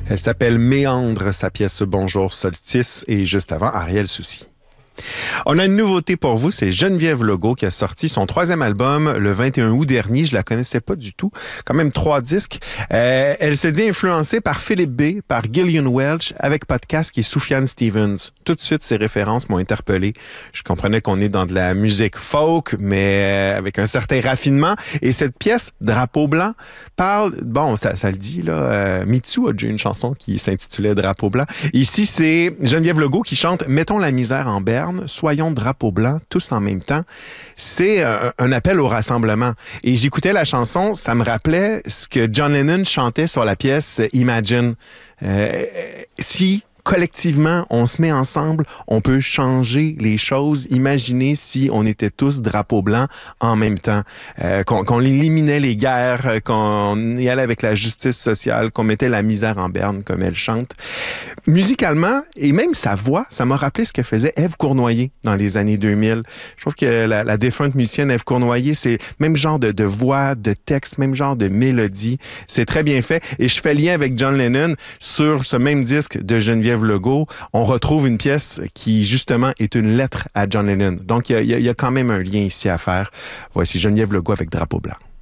Elle s'appelle Méandre, sa pièce Bonjour Solstice, et juste avant, Ariel Soucy. On a une nouveauté pour vous, c'est Geneviève Legault qui a sorti son 3e album le 21 août dernier. Je la connaissais pas du tout. Quand même 3 disques. Elle s'est dit influencée par Philippe B, par Gillian Welch, avec podcast qui est Sufjan Stevens. Tout de suite, ces références m'ont interpellé. Je comprenais qu'on est dans de la musique folk, mais avec un certain raffinement. Et cette pièce, Drapeau blanc, parle, bon, ça le dit, là, Mitsu a déjà une chanson qui s'intitulait Drapeau blanc. Ici, c'est Geneviève Legault qui chante Mettons la misère en berne. Soyons drapeau blanc, tous en même temps. C'est un appel au rassemblement. Et j'écoutais la chanson, ça me rappelait ce que John Lennon chantait sur la pièce Imagine. Si collectivement, on se met ensemble, on peut changer les choses. Imaginez si on était tous drapeau blanc en même temps, qu'on éliminait les guerres, qu'on y allait avec la justice sociale, qu'on mettait la misère en berne, comme elle chante. Musicalement, et même sa voix, ça m'a rappelé ce que faisait Ève Cournoyer dans les années 2000. Je trouve que la défunte musicienne Ève Cournoyer, c'est même genre de voix, de texte, même genre de mélodie. C'est très bien fait. Et je fais lien avec John Lennon sur ce même disque de Geneviève Legault. On retrouve une pièce qui, justement, est une lettre à John Lennon. Donc, il y a quand même un lien ici à faire. Voici Geneviève Legault avec Drapeau blanc.